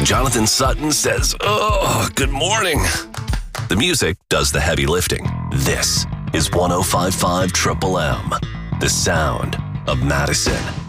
Jonathan Sutton says, "Oh, good morning." The music does the heavy lifting. This is 105.5 Triple M, the sound of Madison.